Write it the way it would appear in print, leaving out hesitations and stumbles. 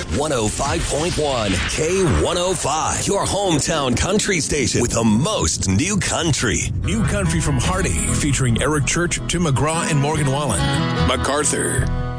105.1 K105, your hometown country station with the most new country. New country from Hardy, featuring Eric Church, Tim McGraw, and Morgan Wallen. MacArthur.